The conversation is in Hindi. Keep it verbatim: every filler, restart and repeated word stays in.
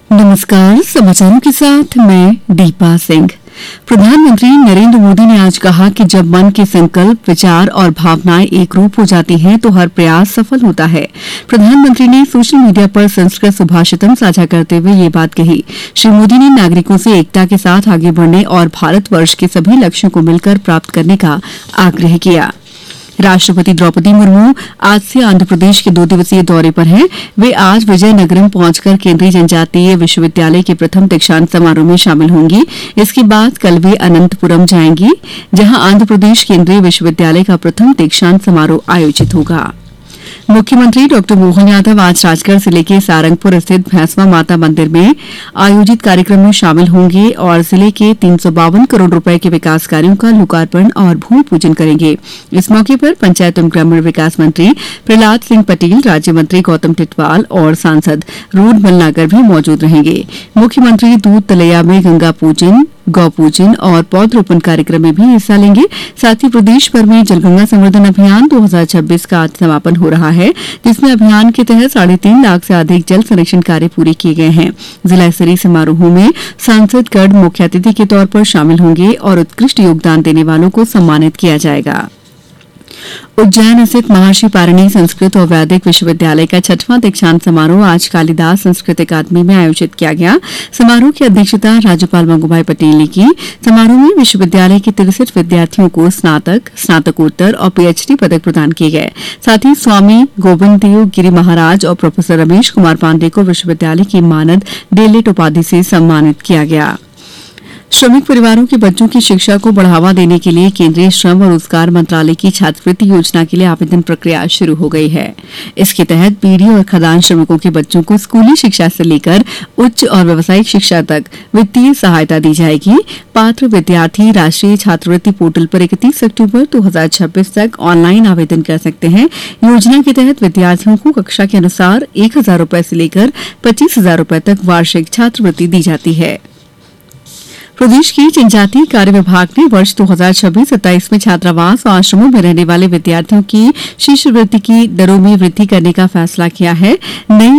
नमस्कार, समाचारों के साथ मैं दीपा सिंह। प्रधानमंत्री नरेंद्र मोदी ने आज कहा कि जब मन के संकल्प, विचार और भावनाएं एक रूप हो जाती हैं तो हर प्रयास सफल होता है। प्रधानमंत्री ने सोशल मीडिया पर संस्कृत सुभाषितम साझा करते हुए ये बात कही। श्री मोदी ने नागरिकों से एकता के साथ आगे बढ़ने और भारतवर्ष के सभी लक्ष्यों को मिलकर प्राप्त करने का आग्रह किया। राष्ट्रपति द्रौपदी मुर्मू आज से आंध्र प्रदेश के दो दिवसीय दौरे पर हैं। वे आज विजयनगरम पहुंचकर केंद्रीय जनजातीय विश्वविद्यालय के प्रथम दीक्षांत समारोह में शामिल होंगी। इसके बाद कल वे अनंतपुरम जाएंगी, जहां आंध्र प्रदेश केंद्रीय विश्वविद्यालय का प्रथम दीक्षांत समारोह आयोजित होगा। मुख्यमंत्री डॉ मोहन यादव आज राजगढ़ जिले के सारंगपुर स्थित भैंसवा माता मंदिर में आयोजित कार्यक्रम में शामिल होंगे और जिले के तीन सौ बावन करोड़ रुपए के विकास कार्यों का लोकार्पण और भूमि पूजन करेंगे। इस मौके पर पंचायत एवं ग्रामीण विकास मंत्री प्रहलाद सिंह पटेल, राज्य मंत्री गौतम टिटवाल और सांसद रोड मलनागर भी मौजूद रहेंगे। मुख्यमंत्री दूध तलैया में गंगा पूजन, गौ पूजन और पौधरोपण कार्यक्रम में भी हिस्सा लेंगे। साथ ही प्रदेश भर में जलगंगा संवर्धन अभियान दो हज़ार छब्बीस का आज समापन हो रहा है, जिसमें अभियान के तहत साढ़े तीन लाख से अधिक जल संरक्षण कार्य पूरे किए गए हैं। जिला स्तरीय समारोह में सांसद गढ़ मुख्य अतिथि के तौर पर शामिल होंगे और उत्कृष्ट योगदान देने वालों को सम्मानित किया जाएगा। उज्जैन स्थित महर्षि पाणिनि संस्कृत और वैदिक विश्वविद्यालय का छठवां दीक्षांत समारोह आज कालिदास संस्कृत अकादमी में आयोजित किया गया। समारोह की अध्यक्षता राज्यपाल मंगूभाई पटेल ने की। समारोह में विश्वविद्यालय के तिरसठ विद्यार्थियों को स्नातक, स्नातकोत्तर और पीएचडी पदक प्रदान किए गए। साथ ही स्वामी गोविंद देव गिरी महाराज और प्रोफेसर रमेश कुमार पांडे को विश्वविद्यालय की मानद डीएलएड उपाधि से सम्मानित किया गया। श्रमिक परिवारों के बच्चों की शिक्षा को बढ़ावा देने के लिए केंद्रीय श्रम और रोजगार मंत्रालय की छात्रवृत्ति योजना के लिए आवेदन प्रक्रिया शुरू हो गई है। इसके तहत बीडी और खदान श्रमिकों के बच्चों को स्कूली शिक्षा से लेकर उच्च और व्यावसायिक शिक्षा तक वित्तीय सहायता दी जाएगी। पात्र विद्यार्थी राष्ट्रीय छात्रवृत्ति पोर्टल पर इकतीस अक्टूबर दो हज़ार छब्बीस तक ऑनलाइन आवेदन कर सकते हैं। योजना के तहत विद्यार्थियों को कक्षा के अनुसार एक हजार रूपये से लेकर पच्चीस हजार रूपये तक वार्षिक छात्रवृत्ति दी जाती है। प्रदेश के जनजातीय कार्य विभाग ने वर्ष दो हज़ार छब्बीस सत्ताईस में छात्रावास और आश्रमों में रहने वाले विद्यार्थियों की शिष्यवृत्ति की दरों में वृद्धि करने का फैसला किया है। नई